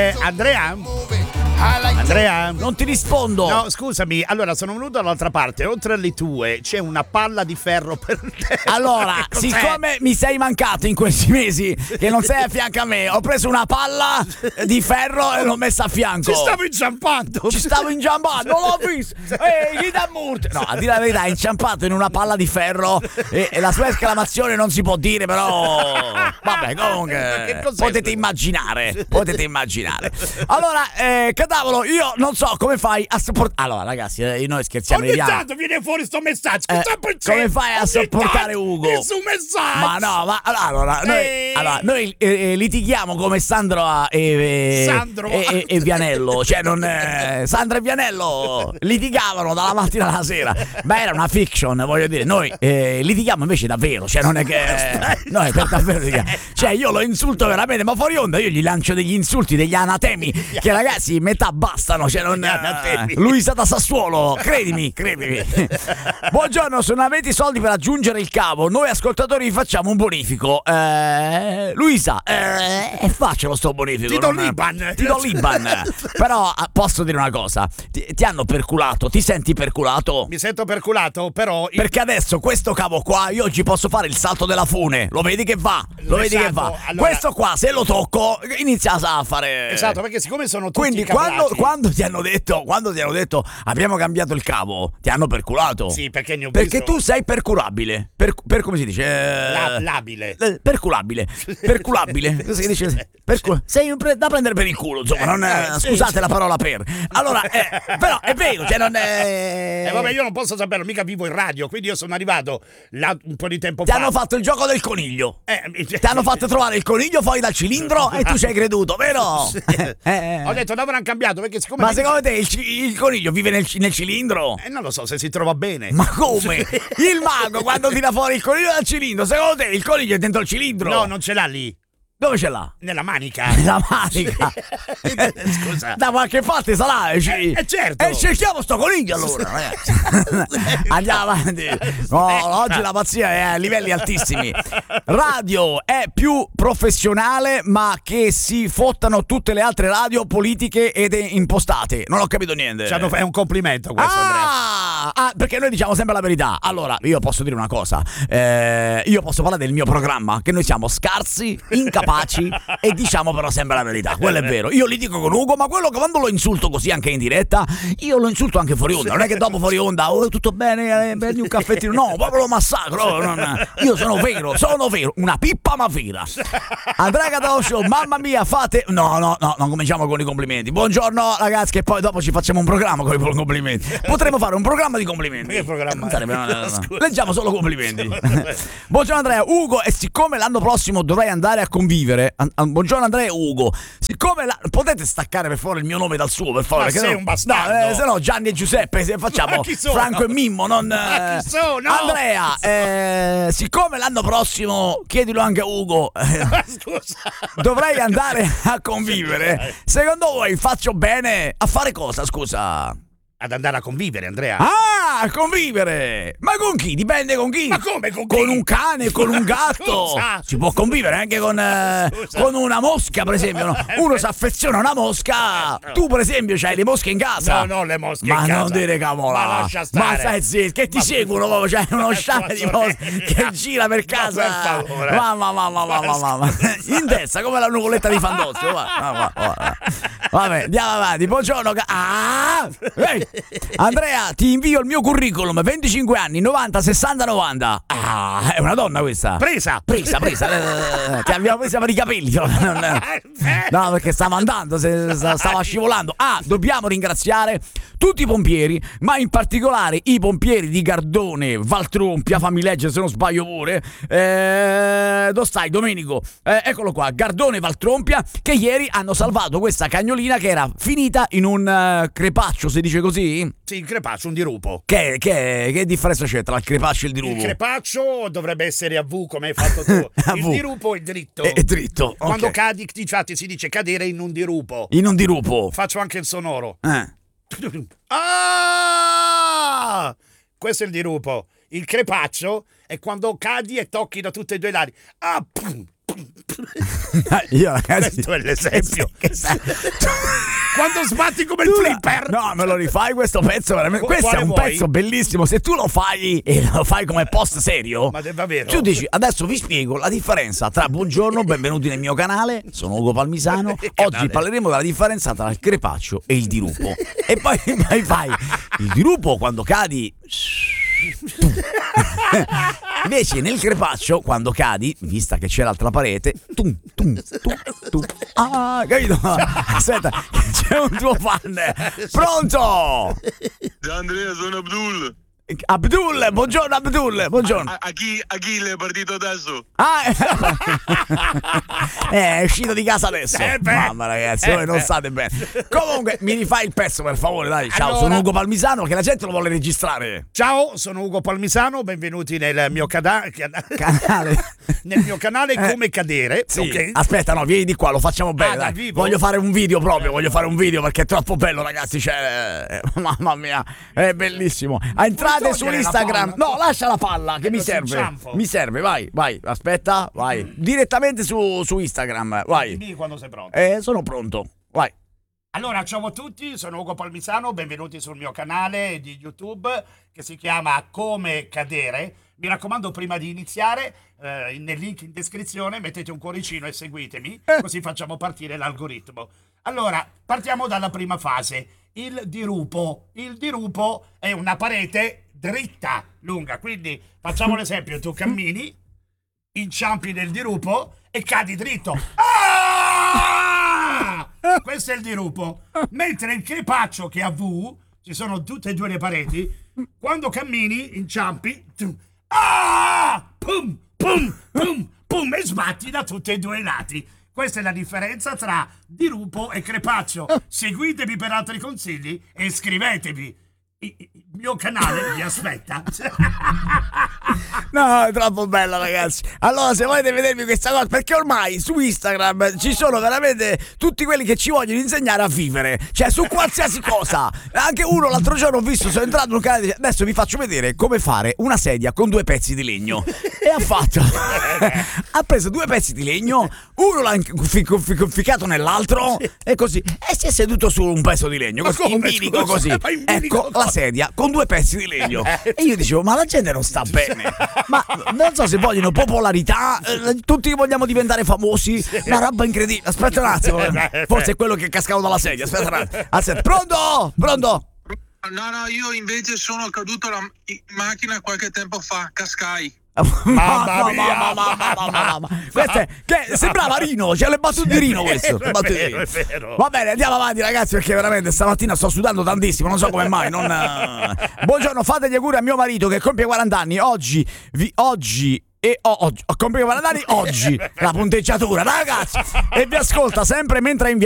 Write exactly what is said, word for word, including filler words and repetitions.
Eh, Andrea? Andrea? Non ti rispondo. No, scusami, allora sono venuto dall'altra parte, oltre alle tue c'è una palla di ferro per te. Allora, Cos'è? siccome mi sei mancato in questi mesi che non sei a fianco a me, ho preso una palla di ferro e l'ho messa a fianco. Ci stavo inciampando. Ci stavo inciampando, non l'ho visto. Ehi, chi da murte? No, a dire la verità, è inciampato in una palla di ferro e, e la sua esclamazione non si può dire, però vabbè, comunque potete immaginare, potete immaginare. Allora, eh, Cadavolo, io non so come fai a sopportare. Allora, ragazzi, eh, noi scherziamo. Ogni tanto viene fuori sto messaggio. Che Eh, sta per come fai a Ogni sopportare tanto Ugo? Nessun messaggio. Ma no, ma allora noi, Ehi. allora, noi eh, eh, litighiamo come Sandro e, e, Sandro. e, e- e Vianello. Cioè non eh, Sandro e Vianello litigavano dalla mattina alla sera. Ma era una fiction, voglio dire. Noi eh, litighiamo invece davvero. Cioè non è che noi per davvero litighiamo. Cioè io lo insulto veramente, ma fuori onda io gli lancio degli insulti, degli anatemi che ragazzi metà bastano. Cioè non eh, Luisa da Sassuolo, credimi, credimi. Buongiorno, se non avete i soldi per aggiungere il cavo, noi ascoltatori vi facciamo un bonifico. Eh, Luisa, eh, è facile sto bonifico. Ti do non- l'Iban. Ti do l'Iban. Però ah, posso dire una cosa, ti, ti hanno perculato, ti senti perculato? Mi sento perculato, però il- Perché adesso questo cavo qua io oggi posso fare il salto della fune. Lo vedi che va? Lo vedi che Esatto, va? allora- Questo qua se lo tocco inizia a fare. Esatto, perché siccome sono tutti Quindi quando, cavolati- quando ti hanno detto quando ti hanno detto abbiamo cambiato il cavo, ti hanno perculato. Sì, perché ne ho Perché visto- tu sei percurabile. Per, per come si dice? Eh, La- labile. eh, perculabile. Perculabile. Cosa si dice? Percu- sei un pre- da prendere per il culo, insomma, non, eh, Eh, sì, scusate sì. la parola per. Allora, eh, però è vero, cioè non è. Eh, vabbè, io non posso saperlo, mica vivo in radio, quindi io sono arrivato là un po' di tempo Ti fa. hanno fatto il gioco del coniglio. Eh, mi- Ti hanno fatto trovare il coniglio fuori dal cilindro e tu ci hai creduto, vero? Eh, eh. Ho detto, l'avranno cambiato perché siccome... Ma mi- secondo te il, ci- il coniglio vive nel, ci- nel cilindro? Eh, non lo so se si trova bene. Ma come? Il mago quando tira fuori il coniglio dal cilindro, secondo te il coniglio è dentro il cilindro? No, non ce l'ha lì. Dove ce l'ha? Nella manica. La manica. Scusa. Da qualche parte sarà. Eh, Eh, eh, certo. E cerchiamo sto coniglio allora, ragazzi. Andiamo avanti. No, oggi la pazzia è a livelli altissimi. Radio è più professionale, ma che si fottano tutte le altre radio politiche ed impostate. Non ho capito niente. Ci hanno- È un complimento questo, Andrea. Ah, ah, perché noi diciamo sempre la verità. Allora, io posso dire una cosa. Eh, io posso parlare del mio programma, che noi siamo scarsi, incapaci e diciamo però sempre la verità. Quello è vero. Io li dico con Ugo, ma quello che quando lo insulto così anche in diretta, io lo insulto anche fuori onda. Non è che dopo fuori onda, oh, tutto bene, eh, prendi un caffettino. No, proprio lo massacro. Non- io sono vero, sono vero. Una pippa ma vera. Andrea Cadavolo Show, mamma mia, fate... No, no, no, non cominciamo con i complimenti. Buongiorno ragazzi, che poi dopo ci facciamo un programma con i complimenti. Potremmo fare un programma di complimenti. Che programma? Non sarebbe- no, no, no. Scusa. Leggiamo solo complimenti. Buongiorno Andrea, Ugo, e siccome l'anno prossimo dovrei andare a convivere. An- an- buongiorno Andrea e Ugo. Siccome la... potete staccare per favore il mio nome dal suo, per favore. Ma che sei no- un bastardo. No, eh, se no Gianni e Giuseppe, se facciamo Ma chi sono? Franco e Mimmo, non Ma eh, chi sono? Andrea, eh, siccome l'anno prossimo, chiedilo anche a Ugo, eh, Scusa. dovrei andare a convivere. Secondo voi faccio bene a fare cosa, scusa? Ad andare a convivere, Andrea. Ah, a convivere! Ma con chi? Dipende con chi. Ma come con chi? Con un cane, con un gatto. Scusa. Si può convivere anche con, eh, Scusa. con una mosca, per esempio. no? Uno si affeziona a una mosca. Tu, per esempio, c'hai le mosche in casa. No, no, le mosche Ma in casa. non dire cavola. Ma lascia stare. Ma stai zitto, che ti Ma- seguono proprio. C'hai uno Ma sciame di tua mosche sorella. che gira per Ma casa. per favore. Mamma, mamma, mamma, mamma. In testa, come la nuvoletta di Fandozio. Va, va, va, va. Vabbè, andiamo avanti. Buongiorno. ca- Ah! Ehi! Andrea, ti invio il mio curriculum. venticinque anni, novanta, sessanta, novanta. Ah, è una donna questa. Presa. Presa, presa. Eh, Ti abbiamo presa per i capelli. Non- No, perché stava andando, se- stava scivolando. Ah, dobbiamo ringraziare tutti i pompieri, ma in particolare i pompieri di Gardone, Valtrompia, fammi leggere se non sbaglio pure. Eh, dove stai, Domenico? Eh, eccolo qua, Gardone, Valtrompia, che ieri hanno salvato questa cagnolina che era finita in un eh, crepaccio, si dice così? Sì, il crepaccio, un dirupo. Che, che, che differenza c'è tra il crepaccio e il dirupo? Il crepaccio dovrebbe essere a V come hai fatto tu. A Il V. dirupo è dritto. È- è dritto, Quando ok. cadi, infatti si dice cadere in un dirupo. In un dirupo. Faccio anche il sonoro. Eh. Ah! Questo è il dirupo. Il crepaccio è quando cadi e tocchi da tutti e due i lati. Ah! pum, pum, Io ragazzi, questo è l'esempio. Che sa- Quando sbatti come il Tu- flipper. No, me lo rifai questo pezzo veramente. Qu- Questo è quale un vuoi? pezzo bellissimo. Se tu lo fai e lo fai come post serio, Ma è davvero? tu dici adesso vi spiego la differenza tra buongiorno, benvenuti nel mio canale, sono Ugo Palmisano. Oggi Canale. parleremo della differenza tra il crepaccio e il dirupo. E poi, poi fai il dirupo quando cadi. Invece nel crepaccio quando cadi, vista che c'è l'altra parete, tum, tum, tum, tum. Ah, capito? Aspetta, c'è un tuo fan. Pronto? Ciao Andrea, sono Abdul. Abdul, buongiorno Abdul, buongiorno. A, a chi, a chi è partito adesso? Ah, è uscito di casa adesso. Eh beh. Mamma ragazzi, voi non state bene. Comunque, mi rifai il pezzo per favore, dai. Ciao, Allora- sono Ugo Palmisano, che la gente lo vuole registrare. Ciao, sono Ugo Palmisano, benvenuti nel mio cada- Canale. nel mio canale Eh. Come Cadere. Sì, ok? aspetta, no, vieni di qua, lo facciamo bene, Ah, dai. dal vivo? Voglio fare un video proprio, voglio fare un video perché è troppo bello, ragazzi. Cioè, eh, mamma mia, è bellissimo. Entrate togliere su la Instagram. palla? No, lascia la palla, che mi sul serve. cianfo. Mi serve, vai, vai. Aspetta, vai. Direttamente su, su Instagram, vai. Dimmi quando sei pronto. Eh, sono pronto, vai. Allora, ciao a tutti, sono Ugo Palmisano, benvenuti sul mio canale di YouTube che si chiama Come Cadere. Mi raccomando, prima di iniziare, eh, nel link in descrizione mettete un cuoricino e seguitemi, così facciamo partire l'algoritmo. Allora, partiamo dalla prima fase, il dirupo. Il dirupo è una parete dritta, lunga, quindi facciamo l'esempio, tu cammini, inciampi nel dirupo e cadi dritto. Ah! Questo è il dirupo. Mentre il crepaccio che ha V, ci sono tutte e due le pareti, quando cammini, inciampi, tu, ah! Pum, pum, pum, pum, e sbatti da tutti e due i lati. Questa è la differenza tra dirupo e crepaccio. Seguitemi per altri consigli e iscrivetevi. I- i- Il mio canale vi aspetta. No, è troppo bella, ragazzi. Allora, se volete vedermi questa cosa, perché ormai su Instagram ci sono veramente tutti quelli che ci vogliono insegnare a vivere, cioè su qualsiasi cosa. Anche uno l'altro giorno ho visto, sono entrato in un canale e dice, adesso vi faccio vedere come fare una sedia con due pezzi di legno. E ha fatto ha preso due pezzi di legno, uno l'ha conficcato nell'altro e così, e si è seduto su un pezzo di legno, Ma così, in come, bilico scusa? così. Ma in bilico Ecco la cosa? sedia con due pezzi di legno. E io dicevo, ma la gente non sta bene. Ma non so se vogliono popolarità, eh, tutti vogliamo diventare famosi, una roba incredibile. Aspetta un attimo, forse è quello che cascavo dalla sedia. Aspetta un attimo. Aspetta. Pronto? Pronto? No, no, io invece sono caduto la- in macchina qualche tempo fa, cascai. Mamma mia, mamma, mamma, mamma. Questo è, che sembrava Rino, c'è le battute di Rino questo. È le battute di vero, Rino. è vero. Va bene, andiamo avanti ragazzi, perché veramente stamattina sto sudando tantissimo, non so come mai. Non, eh. Buongiorno, fate gli auguri a mio marito che compie quaranta anni. Oggi, vi, oggi e ho, oggi, ho compie quaranta anni oggi la punteggiatura, ragazzi. E vi ascolta sempre mentre in